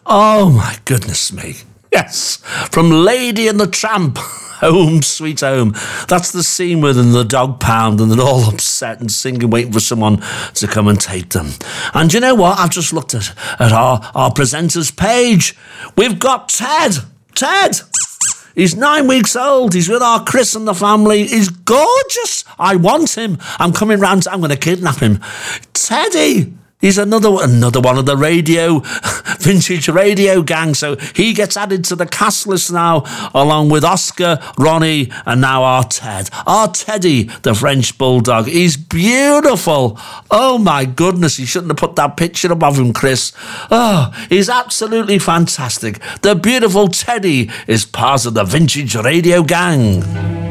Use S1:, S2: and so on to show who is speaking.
S1: Oh, my goodness me. Yes, from Lady and the Tramp, Home Sweet Home. That's the scene where the dog pound and they're all upset and singing, waiting for someone to come and take them. And you know what? I've just looked at our presenters page. We've got Ted. Ted! He's 9 weeks old. He's with our Chris and the family. He's gorgeous. I want him. I'm coming round. I'm going to kidnap him. Teddy! He's another one of the vintage radio gang. So he gets added to the cast list now, along with Oscar, Ronnie, and now our Ted. Our Teddy, the French bulldog. He's beautiful. Oh, my goodness. You shouldn't have put that picture up of him, Chris. Oh, he's absolutely fantastic. The beautiful Teddy is part of the vintage radio gang.